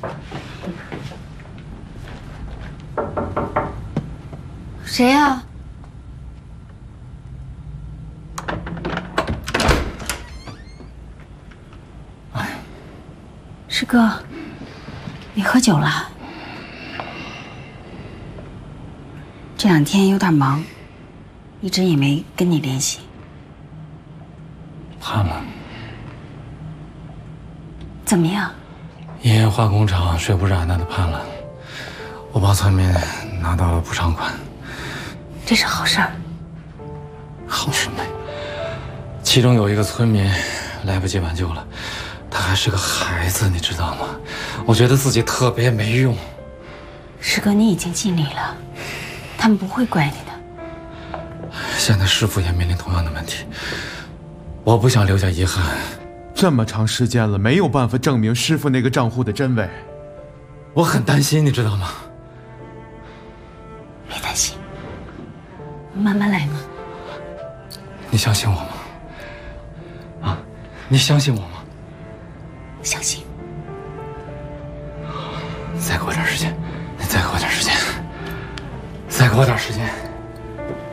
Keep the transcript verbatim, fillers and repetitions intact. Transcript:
谁呀？哎，师哥，你喝酒了？这两天有点忙，一直也没跟你联系。 判了。 怎么样？ 烟叶化工厂水不染淡的判了，我帮村民拿到了补偿款。 这是好事儿。 好事没？其中有一个村民来不及挽救了，他还是个孩子，你知道吗？我觉得自己特别没用。 师哥，你已经尽力了，他们不会怪你的。 现在师傅也面临同样的问题，我不想留下遗憾。 这么长时间了，没有办法证明师傅那个账户的真伪， 我很担心，你知道吗？ 别担心，慢慢来嘛。 你相信我吗？啊，你相信我吗？ 相信。 再给我点时间，你再给我点时间，再给我点时间。